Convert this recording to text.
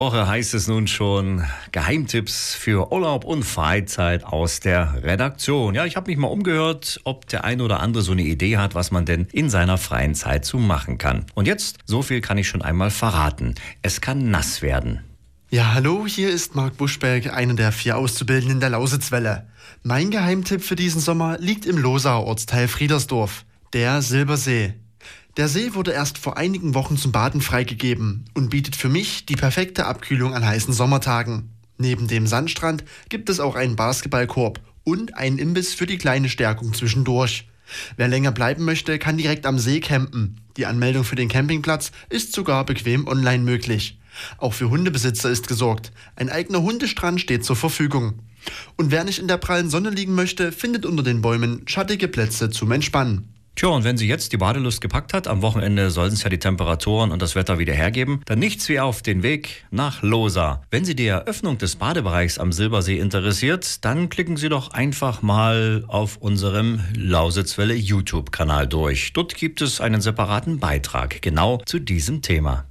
Woche heißt es nun schon Geheimtipps für Urlaub und Freizeit aus der Redaktion. Ja, ich habe mich mal umgehört, ob der ein oder andere so eine Idee hat, was man denn in seiner freien Zeit so machen kann. Und jetzt, so viel kann ich schon einmal verraten. Es kann nass werden. Ja, hallo, hier ist Marc Buschberg, einer der 4 Auszubildenden der Lausitzwelle. Mein Geheimtipp für diesen Sommer liegt im Losauer Ortsteil Friedersdorf, der Silbersee. Der See wurde erst vor einigen Wochen zum Baden freigegeben und bietet für mich die perfekte Abkühlung an heißen Sommertagen. Neben dem Sandstrand gibt es auch einen Basketballkorb und einen Imbiss für die kleine Stärkung zwischendurch. Wer länger bleiben möchte, kann direkt am See campen. Die Anmeldung für den Campingplatz ist sogar bequem online möglich. Auch für Hundebesitzer ist gesorgt. Ein eigener Hundestrand steht zur Verfügung. Und wer nicht in der prallen Sonne liegen möchte, findet unter den Bäumen schattige Plätze zum Entspannen. Tja, und wenn sie jetzt die Badelust gepackt hat, am Wochenende sollen es ja die Temperaturen und das Wetter wieder hergeben, dann nichts wie auf den Weg nach Losa. Wenn Sie die Eröffnung des Badebereichs am Silbersee interessiert, dann klicken Sie doch einfach mal auf unserem Lausitzwelle YouTube-Kanal durch. Dort gibt es einen separaten Beitrag genau zu diesem Thema.